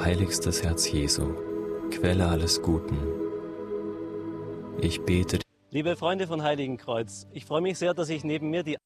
Heiligstes Herz Jesu, Quelle alles Guten, ich bete. Liebe Freunde von Heiligenkreuz, ich freue mich sehr, dass ich neben mir die